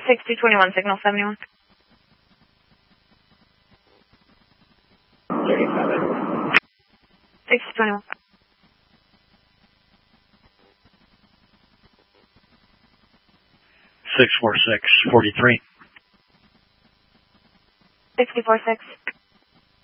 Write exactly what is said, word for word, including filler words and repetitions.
six two two one, signal seventy-one. thirty-seven. six two two one. six four six, forty-three. six four six.